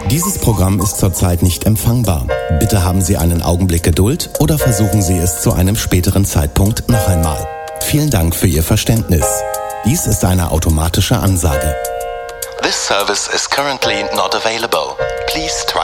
Dieses Programm ist zurzeit nicht empfangbar. Bitte haben Sie einen Augenblick Geduld oder versuchen Sie es zu einem späteren Zeitpunkt noch einmal. Vielen Dank für Ihr Verständnis. Dies ist eine automatische Ansage. This service is currently not available. Please try